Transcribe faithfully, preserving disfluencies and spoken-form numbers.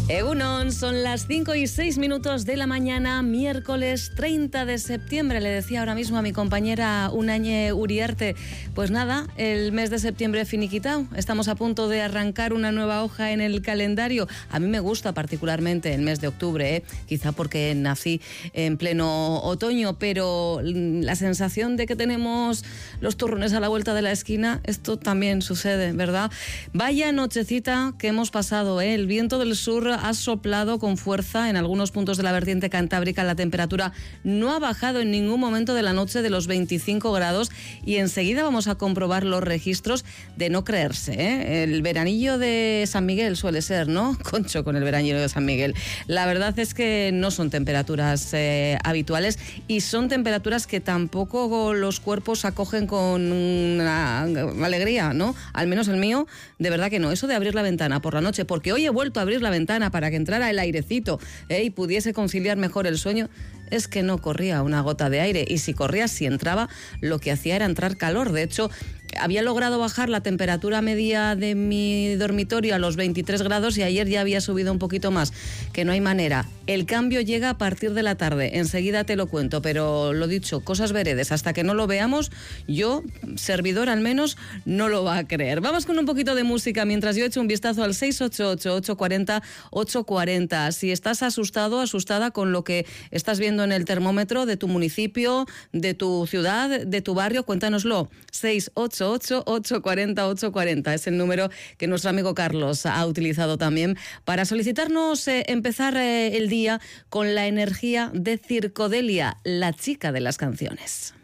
Egunon, son las cinco y seis minutos de la mañana, miércoles treinta de septiembre. Le decía ahora mismo a mi compañera Unañe Uriarte, pues nada, el mes de septiembre finiquitao. Estamos a punto de arrancar una nueva hoja en el calendario. A mí me gusta particularmente el mes de octubre, ¿eh? Quizá porque nací en pleno otoño, pero la sensación de que tenemos los turrones a la vuelta de la esquina, esto también sucede, ¿verdad? Vaya nochecita que hemos pasado, ¿eh? El viento del sur ha soplado con fuerza en algunos puntos de la vertiente cantábrica. La temperatura no ha bajado en ningún momento de la noche de los veinticinco grados y enseguida vamos a comprobar los registros de no creerse, ¿eh? El veranillo de San Miguel suele ser, ¿no? Concho con el veranillo de San Miguel. La verdad es que no son temperaturas eh, habituales y son temperaturas que tampoco los cuerpos acogen con una alegría, ¿no? Al menos el mío, de verdad que no. Eso de abrir la ventana por la noche, porque hoy he vuelto a abrir la ventana para que entrara el airecito, ¿eh? Y pudiese conciliar mejor el sueño, es que no corría una gota de aire, y si corría, si entraba, lo que hacía era entrar calor. De hecho, había logrado bajar la temperatura media de mi dormitorio a los veintitrés grados y ayer ya había subido un poquito más, que no hay manera. El cambio llega a partir de la tarde, enseguida te lo cuento, pero lo dicho, cosas veredes, hasta que no lo veamos, yo, servidor al menos, no lo va a creer. Vamos con un poquito de música mientras yo echo un vistazo al seis ocho ocho, ocho cuatro cero, ocho cuatro cero. Si estás asustado, asustada con lo que estás viendo en el termómetro de tu municipio, de tu ciudad, de tu barrio, cuéntanoslo. seis ocho ocho, ocho cuatro cero, ocho cuatro cero es el número que nuestro amigo Carlos ha utilizado también para solicitarnos eh, empezar eh, el día con la energía de Circodelia, la chica de las canciones.